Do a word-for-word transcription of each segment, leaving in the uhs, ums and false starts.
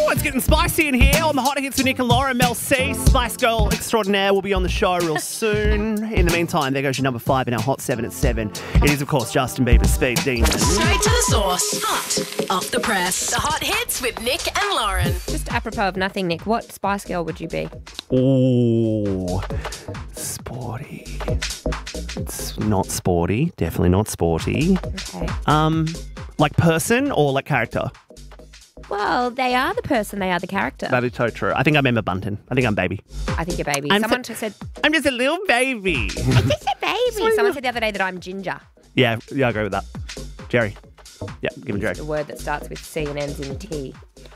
Ooh, it's getting spicy in here on the Hot Hits with Nick and Laura. Mel C, Spice Girl Extraordinaire, will be on the show real soon. In the meantime, there goes your number five in our Hot seven at seven. It is, of course, Justin Bieber's Speed Demon. Straight to the source. Hot off the press. The Hot Hits with Nick and Lauren. Just apropos of nothing, Nick, what Spice Girl would you be? Ooh, sporty. It's not sporty. Definitely not sporty. Okay. Um, like person or like character? Well, they are the person, they are the character. That is so true. I think I'm Emma Bunton. I think I'm baby. I think you're baby. I'm Someone so- just said, I'm just a little baby. I'm just a baby. Someone said the other day that I'm ginger. yeah, yeah, I agree with that. Jerry. Yeah, give him Jerry. The word that starts with C and ends in T.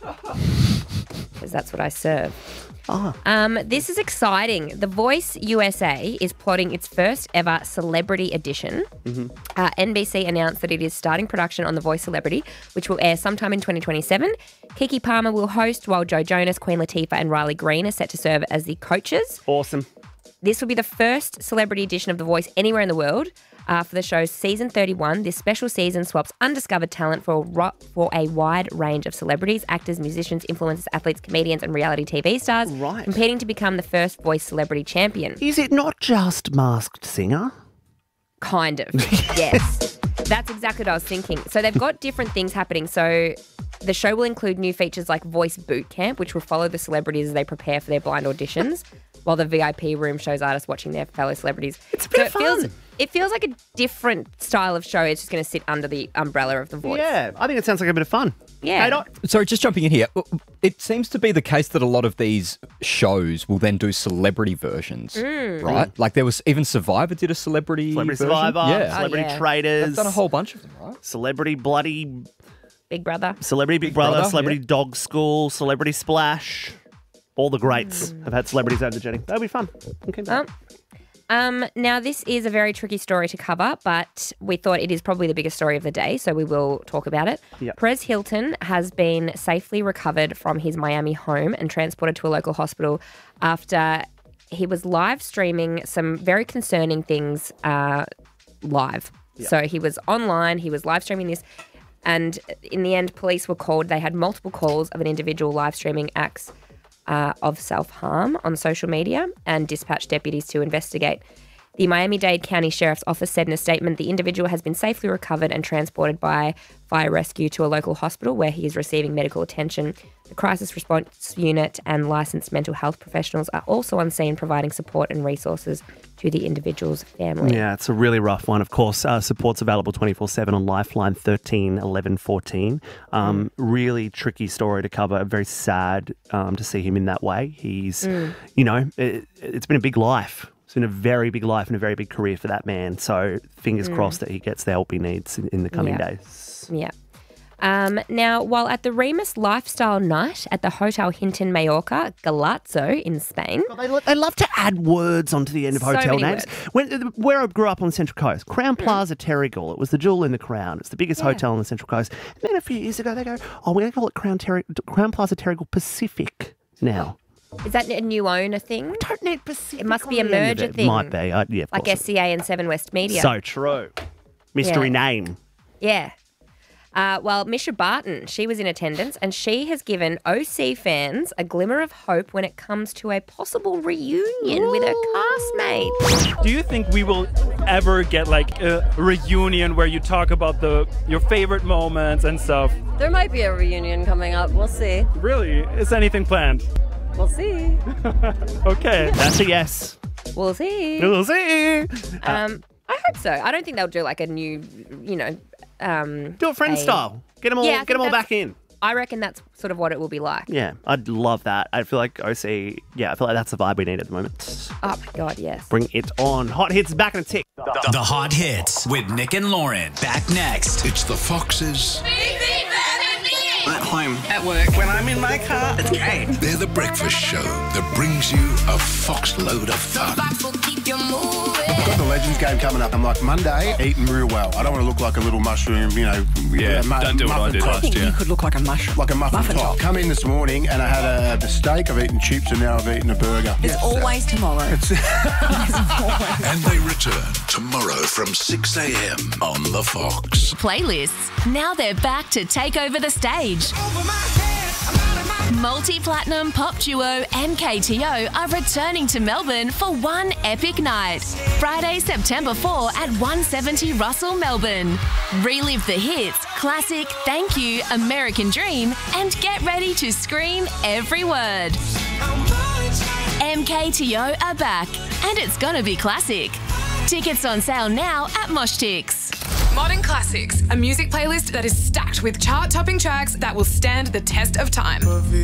Because that's what I serve. Oh. Um, this is exciting. The Voice U S A is plotting its first ever celebrity edition. Mm-hmm. Uh, N B C announced that it is starting production on The Voice Celebrity, which will air sometime in twenty twenty-seven. Keke Palmer will host, while Joe Jonas, Queen Latifah and Riley Green are set to serve as the coaches. Awesome. This will be the first celebrity edition of The Voice anywhere in the world. Uh, for the show's season thirty-one, this special season swaps undiscovered talent for a, ro- for a wide range of celebrities, actors, musicians, influencers, athletes, comedians and reality T V stars, Right. competing to become the first Voice celebrity champion. Is it not just Masked Singer? Kind of, yes. That's exactly what I was thinking. So they've got different things happening. So the show will include new features like Voice Boot Camp, which will follow the celebrities as they prepare for their blind auditions, while the V I P room shows artists watching their fellow celebrities. It's a bit so of it feels, fun. It feels like a different style of show. It's just going to sit under the umbrella of The Voice. Yeah, I think it sounds like a bit of fun. Yeah. Hey, Doc? Sorry, just jumping in here. It seems to be the case that a lot of these shows will then do celebrity versions, right? Like there was even Survivor did a celebrity Celebrity version. Survivor, Yeah. Celebrity Oh, yeah. Traders. They've done a whole bunch of them, right? Celebrity Bloody, Big Brother. Celebrity Big, Brother, Brother, Celebrity yeah. Dog School, Celebrity Splash. All the greats Mm. have had celebrities over the journey. That'll be fun. Okay. Oh. Um, now, this is a very tricky story to cover, but we thought it is probably the biggest story of the day, so we will talk about it. Yep. Perez Hilton has been safely recovered from his Miami home and transported to a local hospital after he was live streaming some very concerning things uh, live. So he was online, he was live streaming this, and in the end, police were called. They had multiple calls of an individual live streaming acts Uh, of self-harm on social media and dispatched deputies to investigate. The Miami-Dade County Sheriff's Office said in a statement the individual has been safely recovered and transported by fire rescue to a local hospital where he is receiving medical attention. The crisis response unit and licensed mental health professionals are also on scene providing support and resources to the individual's family. Yeah, it's a really rough one. Of course, uh, support's available twenty-four seven on Lifeline thirteen eleven fourteen. Um, mm. Really tricky story to cover. Very sad um, to see him in that way. He's, mm. you know, it, it's been a big life. It's been a very big life and a very big career for that man. So fingers mm. crossed that he gets the help he needs in, in the coming yeah. days. Yeah. Um, now, while at the Remus Lifestyle Night at the Hotel Hinton Mallorca, Galazzo in Spain. God, they, lo- they love to add words onto the end of So hotel many names. When, where I grew up on the Central Coast, Crown Plaza Terrigal. It was the jewel in the crown. It's the biggest Yeah. hotel on the Central Coast. And then a few years ago, they go, oh, we're going to call it Crown, Terri- Crown Plaza Terrigal Pacific now. Is that a new owner thing? Don't need Pacific. It must be on a the end of merger it. thing. Might be. I, yeah, of Like course. S C A and Seven West Media. So true. Mystery Yeah. name. Yeah. Uh, well, Misha Barton, she was in attendance and she has given O C fans a glimmer of hope when it comes to a possible reunion with her castmate. Do you think we will ever get like a reunion where you talk about the your favorite moments and stuff? There might be a reunion coming up. We'll see. Really? Is anything planned? We'll see. Okay. That's a yes. We'll see. We'll see. Um, I hope so. I don't think they'll do like a new, you know... Um, Do it friend a- style. Get them all, Yeah, I get think them all that's- back in. I reckon that's sort of what it will be like. Yeah, I'd love that. I feel like O C, yeah, I feel like that's the vibe we need at the moment. Oh, my God, yes. Bring it on. Hot Hits back in a tick. The, the Hot Hits with Nick and Lauren. Back next. It's the Foxes. At home. At work. When I'm in my car, it's great. They're the breakfast show that brings you a fox load of fun. I've got the Legends game coming up. I'm like, Monday, eating real well. I don't want to look like a little mushroom, you know. Yeah, mu- don't do what I muffin did top. last year. You could look like a mushroom. Like a muffin, Muffin top. top. Come in this morning and I had a, a steak, I've eaten chips, and now I've eaten a burger. There's always tomorrow. There's always. And they return tomorrow from six a.m. on The Fox. Playlists. Now they're back to take over the stage. Over my head, I'm out of my Multi-platinum pop duo M K T O are returning to Melbourne for one epic night. Friday, September fourth at one seventy Russell, Melbourne. Relive the hits, classic, Thank You, American Dream, and get ready to scream every word. M K T O are back, and it's gonna be classic. Tickets on sale now at Moshtix. Modern Classics, a music playlist that is stacked with chart-topping tracks that will stand the test of time.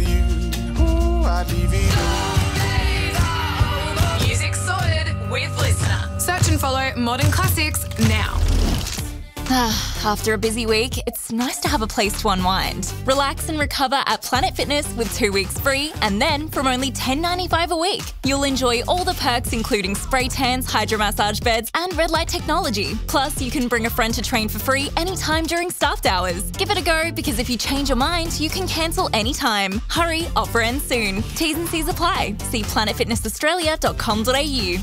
Music sorted with Listener. Search and follow Modern Classics now. After a busy week, it's nice to have a place to unwind. Relax and recover at Planet Fitness with two weeks free, and then from only ten dollars ninety-five a week, you'll enjoy all the perks including spray tans, hydromassage beds and red light technology. Plus, you can bring a friend to train for free anytime during staffed hours. Give it a go, because if you change your mind, you can cancel anytime. Hurry, offer ends soon. T's and C's apply. See planet fitness australia dot com dot a u.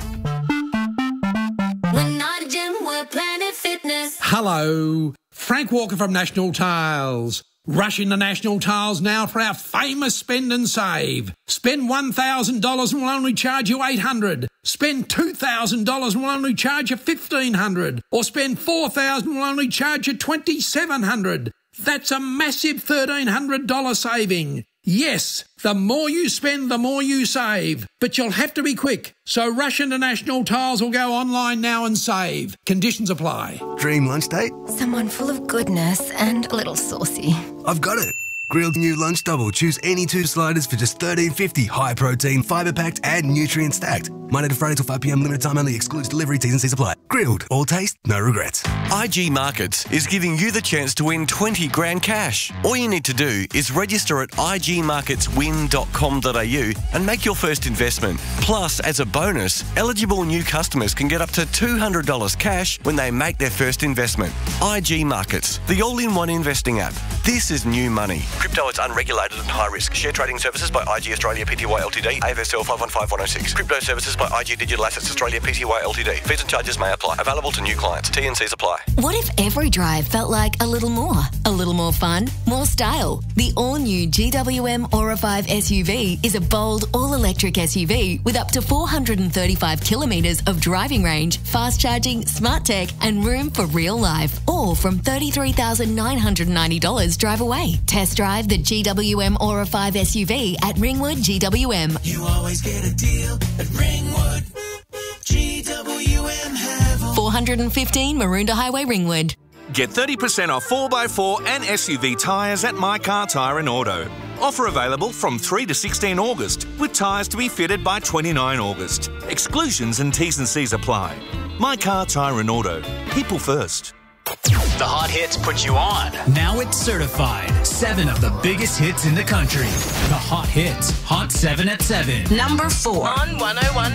We're not a gym, we're Planet Fitness. Hello, Frank Walker from National Tiles. Rush into National Tiles now for our famous spend and save. Spend one thousand dollars and we'll only charge you eight hundred dollars. Spend two thousand dollars and we'll only charge you fifteen hundred dollars. Or spend four thousand dollars and we'll only charge you twenty-seven hundred dollars. That's a massive thirteen hundred dollars saving. Yes, the more you spend, the more you save. But you'll have to be quick. So rush into National Tiles or go online now and save. Conditions apply. Dream lunch date? Someone full of goodness and a little saucy. I've got it. Grilled new lunch double. Choose any two sliders for just thirteen fifty. High protein, fibre packed and nutrient stacked. Monday to Friday till five p m. Limited time only. Excludes delivery. T's and C's apply. Grilled. All taste, no regrets. I G Markets is giving you the chance to win twenty grand cash. All you need to do is register at i g markets win dot com dot a u and make your first investment. Plus, as a bonus, eligible new customers can get up to two hundred dollars cash when they make their first investment. I G Markets, the all-in-one investing app. This is new money. Crypto is unregulated and high risk. Share trading services by I G Australia Pty Ltd. A F S L five one five one oh six. Crypto services by I G Digital Assets Australia Pty Ltd. Fees and charges may apply. Available to new clients. T and C's apply. What if every drive felt like a little more? A little more fun, more style. The all-new G W M Aura five S U V is a bold, all-electric S U V with up to four hundred thirty-five kilometres of driving range, fast charging, smart tech and room for real life. All from thirty-three thousand nine hundred ninety dollars drive away. Test drive the G W M Aura five S U V at Ringwood G W M. You always get a deal at Ringwood. G W M have four hundred fifteen Maroondah Highway, Ringwood. Get thirty percent off four by four and S U V tyres at My Car Tyre and Auto. Offer available from three to sixteen August, with tyres to be fitted by twenty-nine August. Exclusions and T's and C's apply. My Car Tyre and Auto. People first. The Hot Hits put you on. Now it's certified. Seven of the biggest hits in the country. The Hot Hits. Hot seven at seven. Number four on one oh one